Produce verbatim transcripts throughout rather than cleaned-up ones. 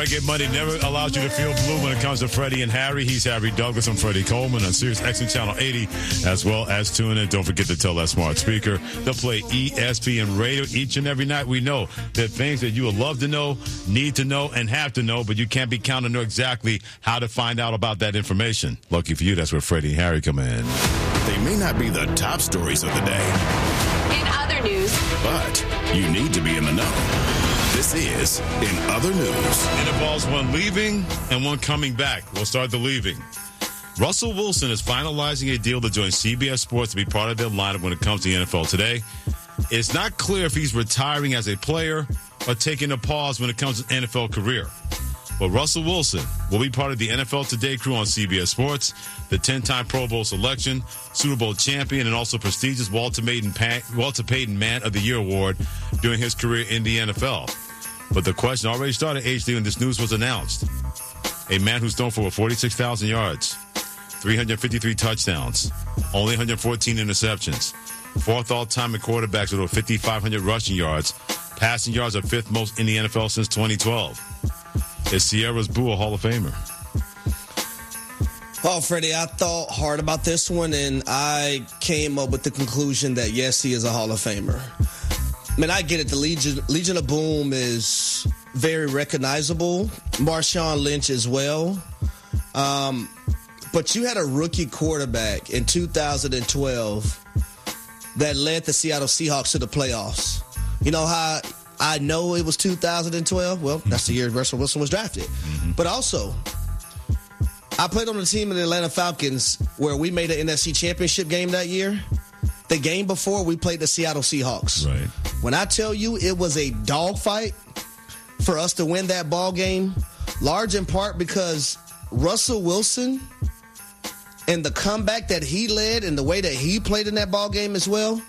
Get Money never allows you to feel blue when it comes to Freddie and Harry. He's Harry Douglas and Freddie Coleman on Sirius X M Channel eighty, as well as tune in. Don't forget to tell that smart speaker. They'll play E S P N radio each and every night. We know that things that you would love to know, need to know, and have to know, but you can't be counted to know exactly how to find out about that information. Lucky for you, that's where Freddie and Harry come in. They may not be the top stories of the day. In other news. But you need to be in the know. This is In Other News. It involves one leaving and one coming back. We'll start the leaving. Russell Wilson is finalizing a deal to join C B S Sports to be part of their lineup when it comes to the N F L today. It's not clear if he's retiring as a player or taking a pause when it comes to N F L career. But Russell Wilson will be part of the N F L Today crew on C B S Sports, the ten-time Pro Bowl selection, Super Bowl champion, and also prestigious Walter Payton, Walter Payton Man of the Year award during his career in the N F L. But the question already started, H D, when this news was announced. A man who's thrown for forty-six thousand yards, three hundred fifty-three touchdowns, only one hundred fourteen interceptions, fourth all-time in quarterbacks with over fifty-five hundred rushing yards, passing yards are fifth most in the N F L since twenty twelve. Is Sierra's Boo a Hall of Famer? Oh, Freddie, I thought hard about this one, and I came up with the conclusion that, yes, he is a Hall of Famer. I mean, I get it. The Legion, Legion of Boom is very recognizable. Marshawn Lynch as well. Um, but you had a rookie quarterback in two thousand twelve that led the Seattle Seahawks to the playoffs. You know how I know it was two thousand twelve? Well, that's the year Russell Wilson was drafted. Mm-hmm. But also, I played on the team in the Atlanta Falcons where we made an N F C Championship game that year. The game before, we played the Seattle Seahawks. Right. When I tell you it was a dogfight for us to win that ball game, large in part because Russell Wilson and the comeback that he led and the way that he played in that ball game as well,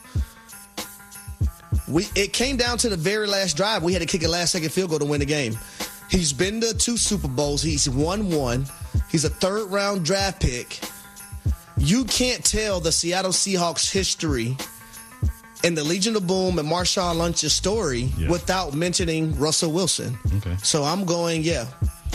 we it came down to the very last drive. We had to kick a last-second field goal to win the game. He's been to two Super Bowls. He's won one. He's a third-round draft pick. You can't tell the Seattle Seahawks history and the Legion of Boom and Marshawn Lynch's story yeah. without mentioning Russell Wilson. Okay. So I'm going, yeah.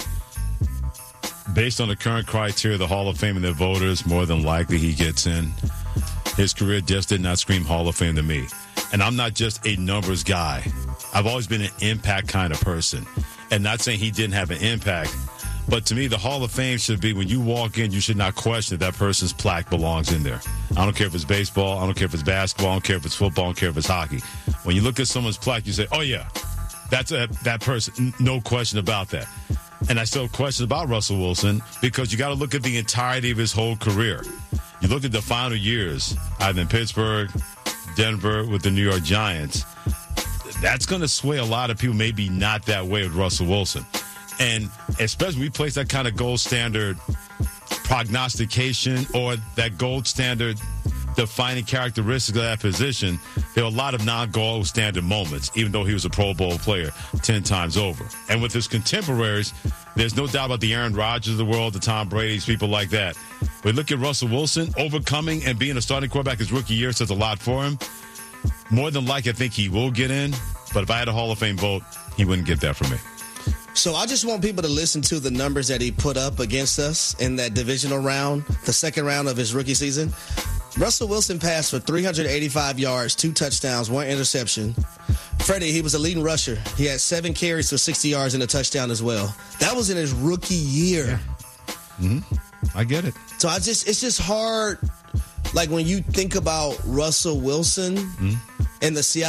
Based on the current criteria of the Hall of Fame and their voters, more than likely he gets in. His career just did not scream Hall of Fame to me. And I'm not just a numbers guy. I've always been an impact kind of person. And not saying he didn't have an impact, but to me, the Hall of Fame should be when you walk in, you should not question if that person's plaque belongs in there. I don't care if it's baseball. I don't care if it's basketball. I don't care if it's football. I don't care if it's hockey. When you look at someone's plaque, you say, oh, yeah, that's a, that person. No question about that. And I still have questions about Russell Wilson because you got to look at the entirety of his whole career. You look at the final years, either in Pittsburgh, Denver, with the New York Giants. That's going to sway a lot of people, maybe not that way with Russell Wilson. And especially we place that kind of gold standard prognostication or that gold standard defining characteristics of that position. There are a lot of non-gold standard moments, even though he was a Pro Bowl player ten times over. And with his contemporaries, there's no doubt about the Aaron Rodgers of the world, the Tom Brady's, people like that. But look at Russell Wilson overcoming and being a starting quarterback his rookie year says a lot for him. More than likely, I think he will get in. But if I had a Hall of Fame vote, he wouldn't get that from me. So I just want people to listen to the numbers that he put up against us in that divisional round, the second round of his rookie season. Russell Wilson passed for three hundred eighty-five yards, two touchdowns, one interception. Freddie, he was a leading rusher. He had seven carries for sixty yards and a touchdown as well. That was in his rookie year. Yeah. Mm-hmm. I get it. So I just, it's just hard. Like when you think about Russell Wilson mm-hmm. and the Seattle